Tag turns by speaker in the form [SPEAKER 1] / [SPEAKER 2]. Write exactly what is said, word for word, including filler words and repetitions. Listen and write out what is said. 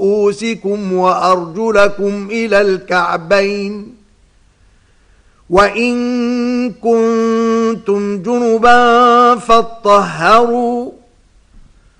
[SPEAKER 1] رؤوسكم وأرجلكم إلى الكعبين وإن كنتم جنبا فاطهروا